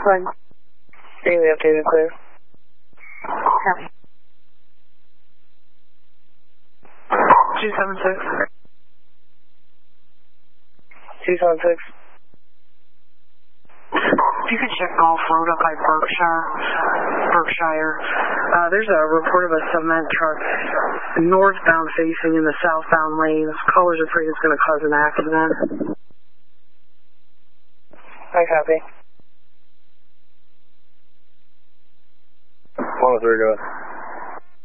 Fine. Daily updated clear. Copy. 276. 276. If you could check Golf Road up by Berkshire. There's a report of a cement truck northbound facing in the southbound lane. Callers are afraid it's going to cause an accident. I copy. 103, go ahead.